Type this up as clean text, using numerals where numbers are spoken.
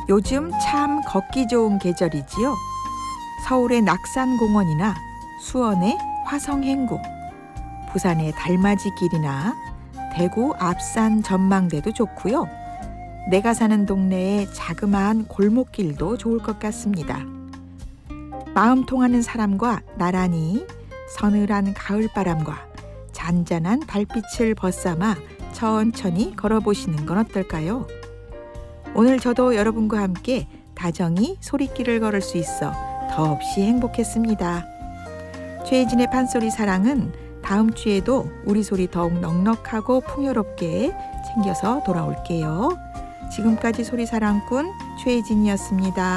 요즘 참 걷기 좋은 계절이지요. 서울의 낙산공원이나 수원의 화성행구, 부산의 달맞이길이나 대구 앞산 전망대도 좋고요. 내가 사는 동네의 자그마한 골목길도 좋을 것 같습니다. 마음 통하는 사람과 나란히 서늘한 가을바람과 잔잔한 달빛을 벗삼아 천천히 걸어보시는 건 어떨까요? 오늘 저도 여러분과 함께 다정히 소리길을 걸을 수 있어 더없이 행복했습니다. 최혜진의 판소리 사랑은 다음 주에도 우리 소리 더욱 넉넉하고 풍요롭게 챙겨서 돌아올게요. 지금까지 소리사랑꾼 최혜진이었습니다.